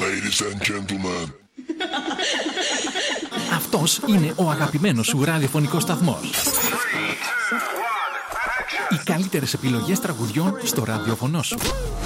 Ladies and gentlemen. Αυτός είναι ο αγαπημένος σου ραδιοφωνικός σταθμός. Οι καλύτερες επιλογές τραγουδιών στο ραδιοφωνό σου.